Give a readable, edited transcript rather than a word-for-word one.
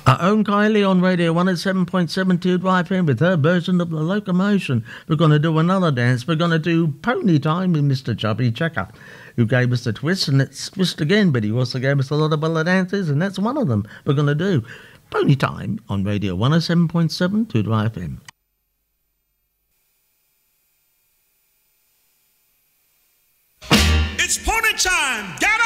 Our own Kylie on Radio 107.72 FM with her version of the locomotion. We're going to do another dance. We're going to do Pony Time with Mr. Chubby Checker, who gave us the twist, and it's twist again, but he also gave us a lot of other dances, and that's one of them. We're going to do Pony Time on Radio 107.72 FM. It's pony time. Get up!